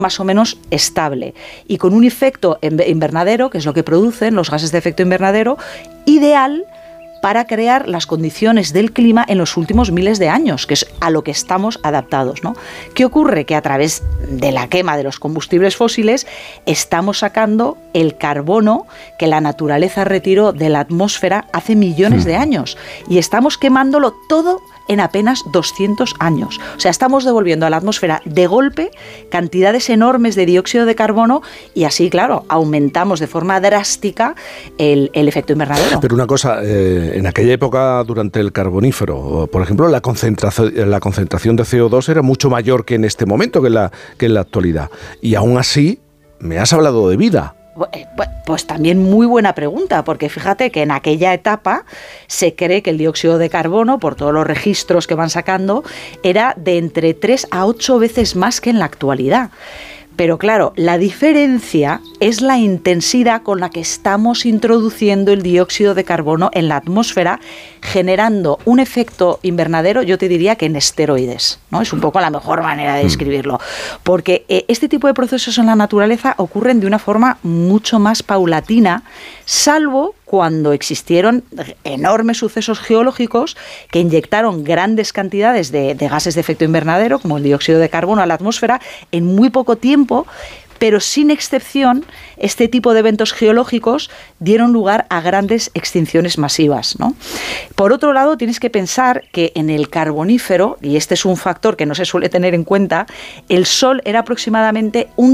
más o menos estable y con un efecto invernadero, que es lo que producen los gases de efecto invernadero, ideal para crear las condiciones del clima en los últimos miles de años, que es a lo que estamos adaptados, ¿no? ¿Qué ocurre? Que a través de la quema de los combustibles fósiles estamos sacando el carbono que la naturaleza retiró de la atmósfera hace millones de años y estamos quemándolo todo en apenas 200 años. O sea, estamos devolviendo a la atmósfera de golpe cantidades enormes de dióxido de carbono y así, claro, aumentamos de forma drástica el efecto invernadero. Pero una cosa, en aquella época, durante el Carbonífero, por ejemplo, la concentración de CO2 era mucho mayor que en este momento, que en la actualidad. Y aún así, me has hablado de vida. Pues también muy buena pregunta, porque fíjate que en aquella etapa se cree que el dióxido de carbono, por todos los registros que van sacando, era de entre 3 a 8 veces más que en la actualidad. Pero claro, la diferencia es la intensidad con la que estamos introduciendo el dióxido de carbono en la atmósfera, generando un efecto invernadero, yo te diría que en esteroides, ¿no? Es un poco la mejor manera de describirlo. Porque este tipo de procesos en la naturaleza ocurren de una forma mucho más paulatina, salvo cuando existieron enormes sucesos geológicos que inyectaron grandes cantidades de gases de efecto invernadero, como el dióxido de carbono, a la atmósfera en muy poco tiempo, pero sin excepción, este tipo de eventos geológicos dieron lugar a grandes extinciones masivas, ¿no? Por otro lado, tienes que pensar que en el Carbonífero, y este es un factor que no se suele tener en cuenta, el Sol era aproximadamente un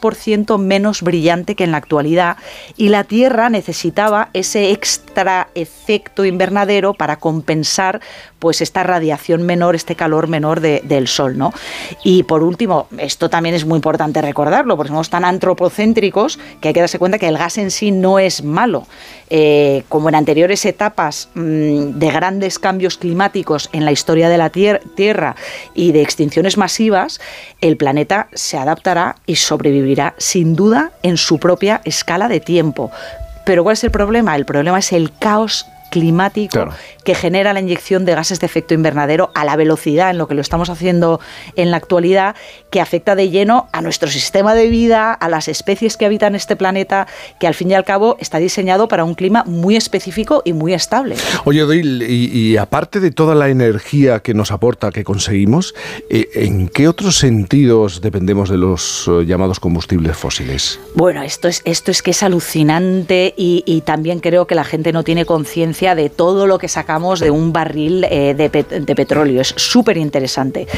3% menos brillante que en la actualidad y la Tierra necesitaba ese extra efecto invernadero para compensar pues esta radiación menor, este calor menor del Sol, ¿no? Y por último, esto también es muy importante recordarlo, porque somos tan antropocéntricos que hay que darse cuenta que el gas en sí no es malo. Como en anteriores etapas de grandes cambios climáticos en la historia de la Tierra y de extinciones masivas, el planeta se adaptará y sobrevivirá sin duda en su propia escala de tiempo. Pero ¿cuál es el problema? El problema es el caos climático, claro, que genera la inyección de gases de efecto invernadero a la velocidad en lo que lo estamos haciendo en la actualidad, que afecta de lleno a nuestro sistema de vida, a las especies que habitan este planeta, que al fin y al cabo está diseñado para un clima muy específico y muy estable. Oye, Odil, y aparte de toda la energía que nos aporta, que conseguimos, ¿en qué otros sentidos dependemos de los llamados combustibles fósiles? Bueno, esto es que es alucinante y también creo que la gente no tiene conciencia de todo lo que sacamos de un barril de petróleo. Es súper interesante.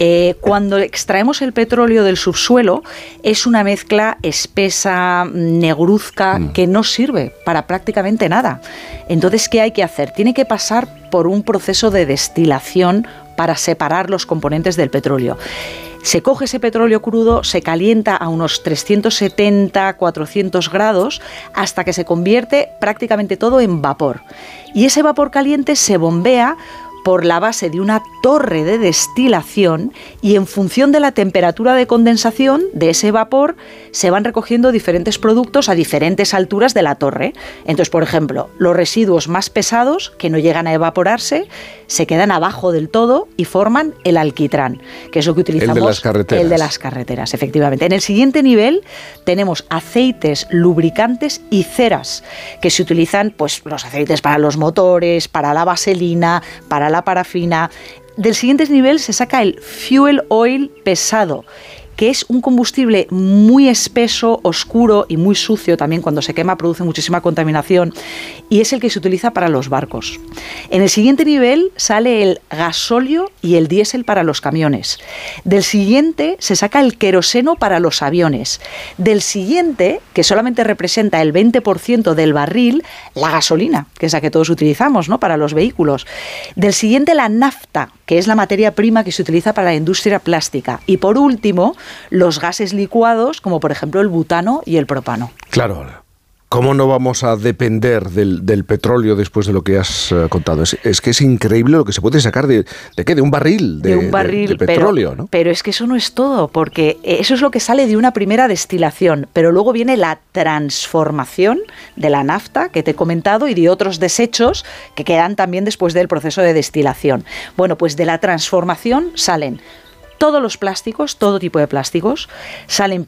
Cuando extraemos el petróleo del subsuelo, es una mezcla espesa, negruzca, que no sirve para prácticamente nada. Entonces, ¿qué hay que hacer? Tiene que pasar por un proceso de destilación para separar los componentes del petróleo. Se coge ese petróleo crudo, se calienta a unos 370, 400 grados hasta que se convierte prácticamente todo en vapor. Y ese vapor caliente se bombea por la base de una torre de destilación y en función de la temperatura de condensación de ese vapor se van recogiendo diferentes productos a diferentes alturas de la torre. Entonces, por ejemplo, los residuos más pesados que no llegan a evaporarse se quedan abajo del todo y forman el alquitrán, que es lo que utilizamos. El de las carreteras. El de las carreteras, efectivamente. En el siguiente nivel tenemos aceites, lubricantes y ceras, que se utilizan, pues, los aceites para los motores, para la vaselina, para la parafina. Del siguiente nivel se saca el fuel oil pesado, que es un combustible muy espeso, oscuro y muy sucio. También cuando se quema produce muchísima contaminación y es el que se utiliza para los barcos. En el siguiente nivel sale el gasóleo y el diésel para los camiones. Del siguiente se saca el queroseno para los aviones. Del siguiente, que solamente representa el 20% del barril, la gasolina, que es la que todos utilizamos, ¿no?, para los vehículos. Del siguiente, la nafta, que es la materia prima que se utiliza para la industria plástica. Y por último, los gases licuados, como por ejemplo el butano y el propano. Claro. ¿Cómo no vamos a depender del petróleo después de lo que has contado? Es que es increíble lo que se puede sacar ¿de qué? De un barril de petróleo, ¿no? Pero es que eso no es todo, porque eso es lo que sale de una primera destilación, pero luego viene la transformación de la nafta que te he comentado y de otros desechos que quedan también después del proceso de destilación. Bueno, pues de la transformación salen Todos los plásticos, todo tipo de plásticos, salen